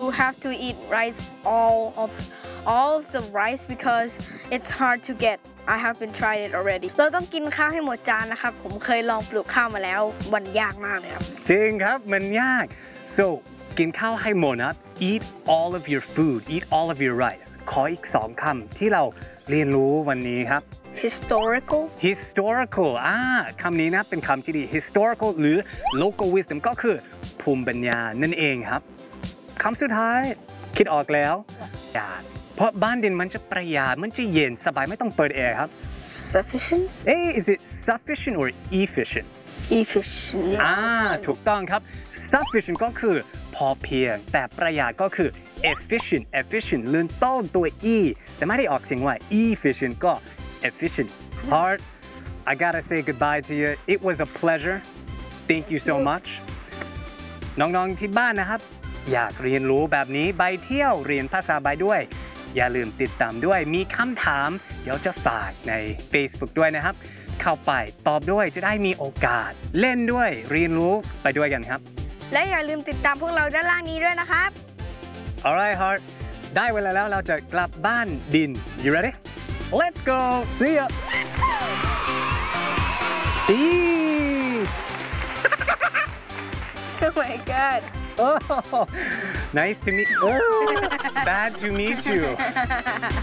have to eat rice all of the rice because it's hard to get. I haven't tried it already. เราต้องกินข้าวให้หมดจานนะครับผมเคยลองปลูกข้าวมาแล้วมันยากมากเลยครับจริงครับมันยาก so กินข้าวให้หมดนะครับ eat all of your food eat all of your rice ขออีก2คำที่เราเรียนรู้วันนี้ครับ historical คำนี้นะเป็นคำที่ดี historical หรือ local wisdom ก็คือภูมิปัญญานั่นเองครับคำสุดท้ายคิดออกแล้วเพราะบ้านดินมันจะประหยัดมันจะเย็นสบายไม่ต้องเปิดแอร์ครับ sufficient is it sufficient or efficient ถูกต้องครับ sufficient ก็คือพอเพียงแต่ประหยัดก็คือ efficient เลื่อนต้นตัว e แต่ไม่ได้ออกเสียงว่า efficient ก็ efficient Heart I gotta say goodbye to you it was a pleasure thank you so much น้องๆที่บ้านนะครับอยากเรียนรู้แบบนี้ไปเที่ยวเรียนภาษาใบด้วยอย่าลืมติดตามด้วยมีคำถามเดี๋ยวจะฝากใน Facebook ด้วยนะครับเข้าไปตอบด้วยจะได้มีโอกาสเล่นด้วยเรียนรู้ไปด้วยกันครับและอย่าลืมติดตามพวกเราด้านล่างนี้ด้วยนะครับ Alright Heart ได้เวลาแล้วเราจะกลับบ้านดิน You ready? Let's go See ya Oh my god Oh, nice to meet Bad to meet you